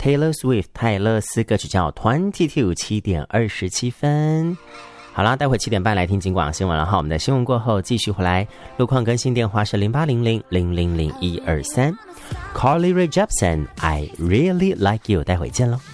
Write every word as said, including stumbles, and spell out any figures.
Taylor Swift 泰勒斯歌曲叫二十二七点二十七分。好啦，待会七点半来听警广新闻了哈。我们的新闻过后继续回来，路况更新电话是零八零零零零零一二三。Carly Rae Jepsen I Really Like You， 待会见喽。